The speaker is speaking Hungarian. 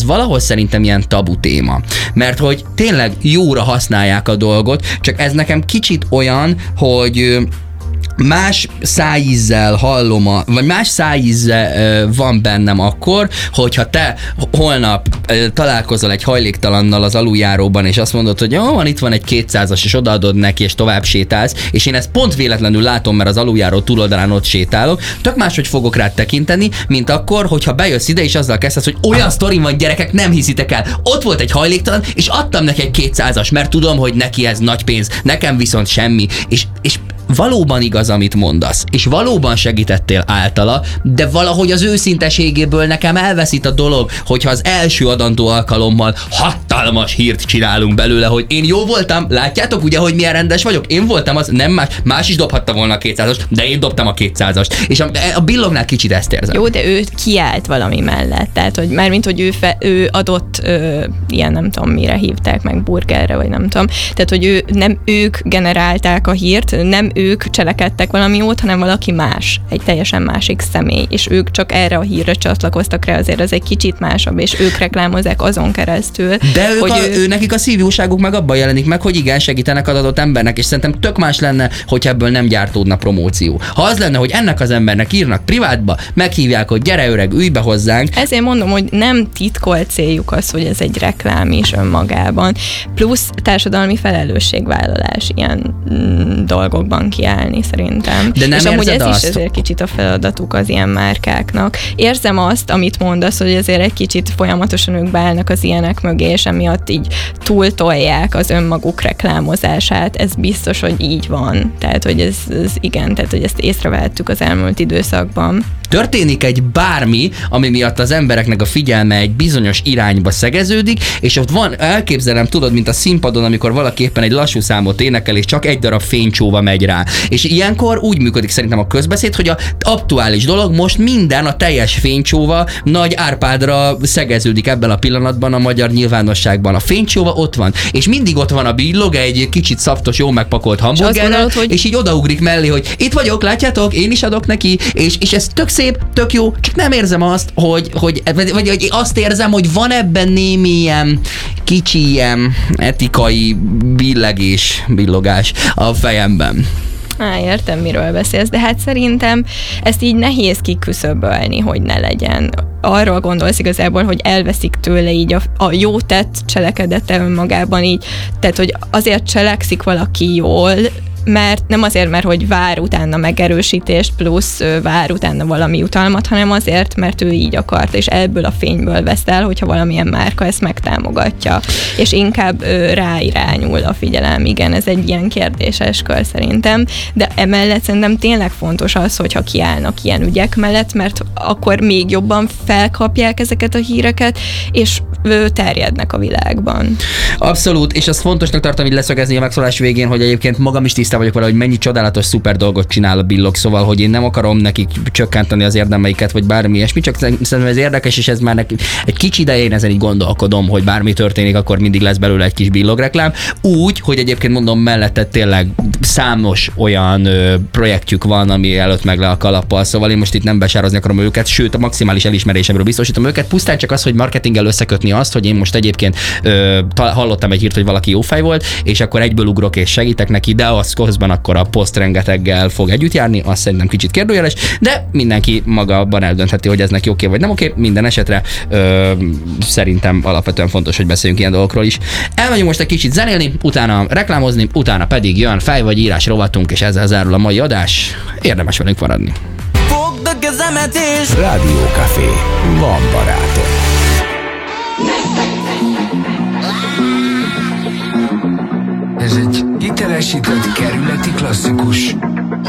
az valahol szerintem ilyen tabu téma. Mert hogy tényleg jóra használják a dolgot, csak ez nekem kicsit olyan, hogy más szájízzel hallom, vagy más szájízze van bennem akkor, hogyha te holnap találkozol egy hajléktalannal az aluljáróban, és azt mondod, hogy jó, van, itt van egy 200-as, és odaadod neki, és tovább sétálsz, és én ezt pont véletlenül látom, mert az aluljáró túloldalán ott sétálok, tök máshogy fogok rád tekinteni, mint akkor, hogyha bejössz ide, és azzal kezdesz, hogy olyan sztorim van, gyerekek, nem hiszitek el. Ott volt egy hajléktalan, és adtam neki egy 200-as, mert tudom, hogy neki ez nagy pénz, nekem viszont semmi, és valóban igaz, amit mondasz, és valóban segítettél általa, de valahogy az őszinteségéből nekem elveszít a dolog, hogyha az első adandó alkalommal hatalmas hírt csinálunk belőle, hogy én jó voltam, látjátok ugye, hogy milyen rendes vagyok? Én voltam az, nem más is dobhatta volna a 200-as, de én dobtam a 200-ast. És a billognál kicsit ezt érzem. Jó, de ő kiállt valami mellett, tehát, hogy mármint, hogy ő adott ilyen, nem tudom, mire hívták meg, burgerre, vagy nem tudom. Tehát, hogy nem ők generálták a hírt, nem ők cselekedtek valami jót, hanem valaki más, egy teljesen másik személy, és ők csak erre a hírre csatlakoztak rá, azért az egy kicsit másabb, és ők reklámozzák azon keresztül. De ők nekik a szívjóságuk meg abban jelenik meg, hogy igen, segítenek az adott embernek, és szerintem tök más lenne, hogy ebből nem gyártódna promóció. Ha az lenne, hogy ennek az embernek írnak privátba, meghívják, hogy gyere öreg, ülj be hozzánk. Ezért mondom, hogy nem titkolt céljuk az, hogy ez egy reklám is önmagában, plusz társadalmi felelősségvállalás ilyen dolgokban kiállni szerintem. De nem és amúgy ez azt? is ezért kicsit a feladatuk az ilyen márkáknak. Érzem azt, amit mondasz, hogy azért egy kicsit folyamatosan ők beállnak az ilyenek mögé, és emiatt így túltolják az önmaguk reklámozását. Ez biztos, hogy így van. Tehát, hogy ez igen, tehát, hogy ezt észrevehettük az elmúlt időszakban. Történik egy bármi, ami miatt az embereknek a figyelme egy bizonyos irányba szegeződik, és ott van, elképzelem, tudod, mint a színpadon, amikor valaki éppen egy lassú számot énekel, és csak egy darab fénycsóva megy rá. És ilyenkor úgy működik szerintem a közbeszéd, hogy a aktuális dolog most minden, a teljes fénycsóva Nagy Árpádra szegeződik ebben a pillanatban a magyar nyilvánosságban. A fénycsóva ott van, és mindig ott van a billog, egy kicsit szaftos, jó megpakolt hamburgerrel, és így odaugrik mellé, hogy itt vagyok, látjátok, én is adok neki, és ez tök szép, tök jó, csak nem érzem azt, vagy azt érzem, hogy van ebben némi ilyen kicsi ilyen etikai billogás a fejemben. Értem, miről beszélsz, de hát szerintem ezt így nehéz kiküszöbölni, hogy ne legyen. Arról gondolsz igazából, hogy elveszik tőle így a jó tett cselekedete önmagában így, tehát hogy azért cselekszik valaki jól, mert nem azért, mert hogy vár utána megerősítést, plusz vár utána valami utalmat, hanem azért, mert ő így akart, és ebből a fényből vesz el, hogyha valamilyen márka ezt megtámogatja. És inkább ráirányul a figyelem. Igen, ez egy ilyen kérdéses kör szerintem, de emellett szerintem tényleg fontos az, hogyha kiállnak ilyen ügyek mellett, mert akkor még jobban felkapják ezeket a híreket, és terjednek a világban. Abszolút, és azt fontosnak tartom, hogy leszögezni a megszólás végén, hogy egyébként magam is tisztában vagyok vele, hogy mennyi csodálatos, szuper dolgot csinál a billog, szóval, hogy én nem akarom nekik csökkenteni az érdemeiket, vagy bármi ilyesmi, csak szerintem ez érdekes, és ez már egy kicsi ideje én ezen így gondolkodom, hogy bármi történik, akkor mindig lesz belőle egy kis billogreklám. Úgy, hogy egyébként mondom, mellette tényleg számos olyan projektjük van, ami előtt meg le a kalappal, szóval én most itt nem besározni akarom őket, sőt a maximális elismerésemről biztosítom őket, pusztán csak az, hogy marketinggel összekötni azt, hogy én most egyébként hallottam egy hírt, hogy valaki jó fej volt, és akkor egyből ugrok és segítek neki, de az közben akkor a poszt rengeteggel fog együtt járni, azt szerintem kicsit kérdőjeles, de mindenki magában eldöntheti, hogy ez neki oké vagy nem oké. Minden esetre szerintem alapvetően fontos, hogy beszéljünk ilyen dolgokról is. Elmegyünk most egy kicsit zenélni, utána reklámozni, utána pedig jön fej vagy írás rovatunk, és ezzel zárul a mai adás. Érdemes velünk maradni. Fogd a kezemet és Rádió Café. Van barátom. Ez egy hitelesített kerületi klasszikus.